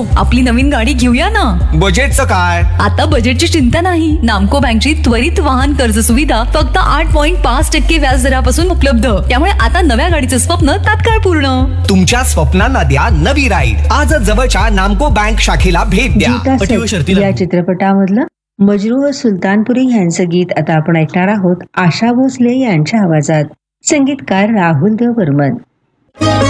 आपली नवीन गाडी घेऊया ना. बजेटचं काय? आता बजेटची चिंता नाही. नामको बँकची त्वरित वाहन कर्ज सुविधा फक्त 8.5% व्याज दरापासून उपलब्ध. त्यामुळे आता नव्या गाडीचे स्वप्न तात्काळ पूर्ण. तुमच्या स्वप्नांना द्या नवी राईड. आजच जवळच्या नामको बँक शाखेला भेट द्या. गीता सत या चित्रपटामधलं मजरू व सुलतानपुरी यांचं गीत आता आपण ऐकणार आहोत आशा भोसले यांच्या आवाजात. संगीतकार राहुल देव बर्मन.